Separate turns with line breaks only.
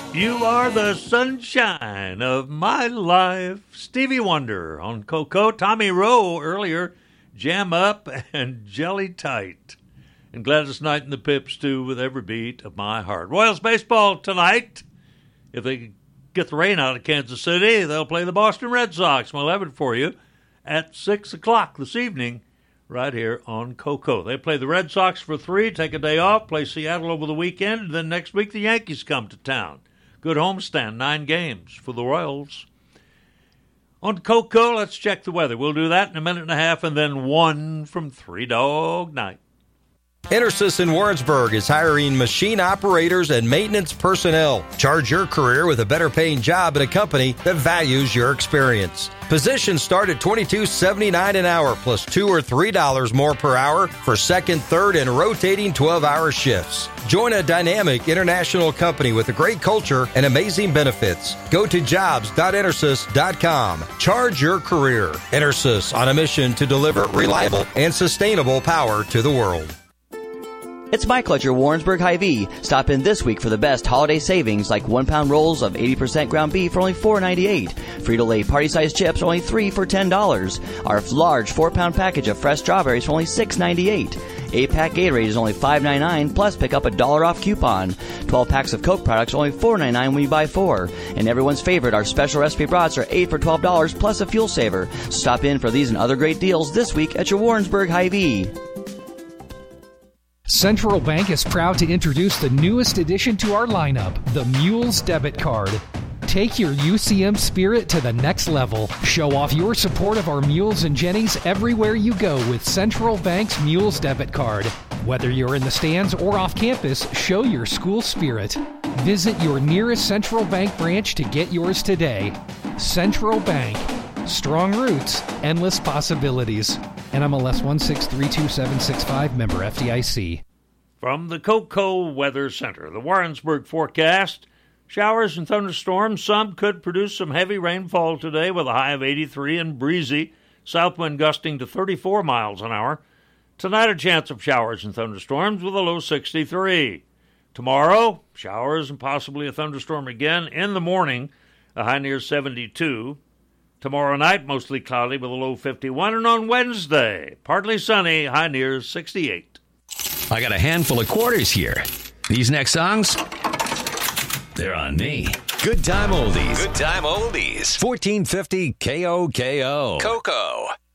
You are the sunshine of my life. Stevie Wonder on Coco. Tommy Rowe earlier, Jam Up and Jelly Tight. And Gladys Knight and the Pips, too, with every beat of my heart. Royals baseball tonight. If they get the rain out of Kansas City, they'll play the Boston Red Sox. We'll have it for you at 6 o'clock this evening right here on Coco. They play the Red Sox for 3, take a day off, play Seattle over the weekend, and then next week the Yankees come to town. Good homestand, 9 games for the Royals. On Coco, let's check the weather. We'll do that in a minute and a half, and then 1 from Three Dog Night.
Intersys in Warrensburg is hiring machine operators and maintenance personnel. Charge your career with a better-paying job at a company that values your experience. Positions start at $22.79 an hour, plus $2 or $3 more per hour for second, third, and rotating 12-hour shifts. Join a dynamic international company with a great culture and amazing benefits. Go to jobs.intersys.com. Charge your career. Intersys, on a mission to deliver reliable and sustainable power to the world.
It's Michael at your Warrensburg Hy-Vee. Stop in this week for the best holiday savings like 1-pound rolls of 80% ground beef for only $4.98. Frito-Lay party-sized chips only $3 for $10. Our large 4-pound package of fresh strawberries for only $6.98. 8-pack Gatorade is only $5.99, plus pick up a $1 off coupon. 12 packs of Coke products only $4.99 when you buy 4. And everyone's favorite, our special recipe brats are 8 for $12 plus a fuel saver. Stop in for these and other great deals this week at your Warrensburg Hy-Vee.
Central Bank is proud to introduce the newest addition to our lineup, the Mules Debit Card. Take your UCM spirit to the next level. Show off your support of our Mules and Jennies everywhere you go with Central Bank's Mules Debit Card. Whether you're in the stands or off campus, show your school spirit. Visit your nearest Central Bank branch to get yours today. Central Bank. Strong roots, endless possibilities. NMLS 1632765, member FDIC.
From the Coco Weather Center, the Warrensburg forecast, showers and thunderstorms. Some could produce some heavy rainfall today with a high of 83 and breezy, south wind gusting to 34 miles an hour. Tonight, a chance of showers and thunderstorms with a low 63. Tomorrow, showers and possibly a thunderstorm again in the morning, a high near 72. Tomorrow night, mostly cloudy with a low 51. And on Wednesday, partly sunny, high near 68.
I got a handful of quarters here. These next songs, they're on me. Good time oldies. Good time oldies. 1450 KOKO. Coco.